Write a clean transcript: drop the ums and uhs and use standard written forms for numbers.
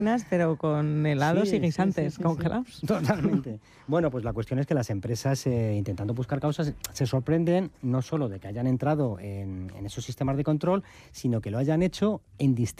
pero con helados Sí, y guisantes sí. congelados. Totalmente. Bueno, pues la cuestión es que las empresas, intentando buscar causas, se sorprenden no solo de que hayan entrado en esos sistemas de control, sino que lo hayan hecho en distintos